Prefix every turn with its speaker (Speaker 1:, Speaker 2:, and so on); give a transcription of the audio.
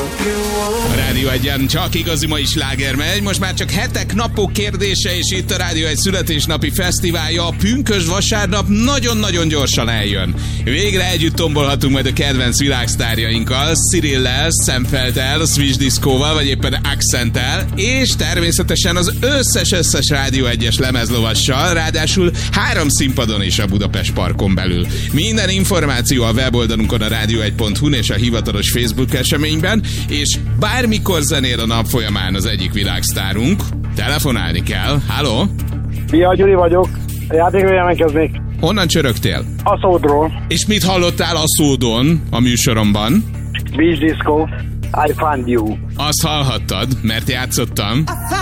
Speaker 1: A Rádió Egyen csak igazi mai sláger megy, most már csak hetek, napok kérdése, és itt a Rádió Egy születésnapi fesztiválja, a pünkösd vasárnap nagyon-nagyon gyorsan eljön. Végre együtt tombolhatunk majd a kedvenc világsztárjainkkal, Cyrillel, Szemfelttel, Swiss Discoval, vagy éppen Accenttel, és természetesen az összes Rádió Egyes lemezlovassal, ráadásul 3 színpadon is a Budapest Parkon belül. Minden információ a weboldalunkon, a radio1.hu-n és a hivatalos Facebook eseményben, és bármikor zenél a nap folyamán az egyik világsztárunk. Telefonálni kell. Halló?
Speaker 2: Szia, Gyuri vagyok. A játékra jelentkeznék.
Speaker 1: Honnan csörögtél?
Speaker 2: A Szódról.
Speaker 1: És mit hallottál a Szódon a műsoromban?
Speaker 2: Beach Disco. I Found You.
Speaker 1: Azt hallhattad, mert játszottam.